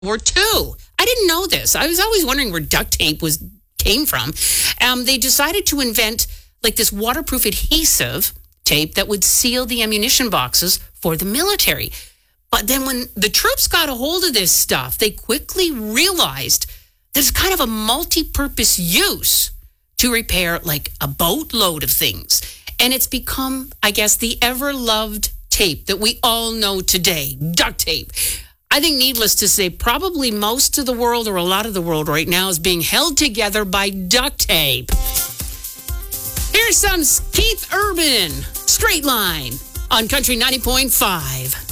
War II. I didn't know this. I was always wondering where duct tape came from. They decided to invent like this waterproof adhesive tape that would seal the ammunition boxes for the military. But then when the troops got a hold of this stuff, they quickly realized that it's kind of a multi-purpose use to repair like a boatload of things. And it's become, I guess, the ever-loved tape that we all know today, duct tape. I think needless to say, probably most of the world or a lot of the world right now is being held together by duct tape. Here's some Keith Urban, Straight Line on Country 90.5.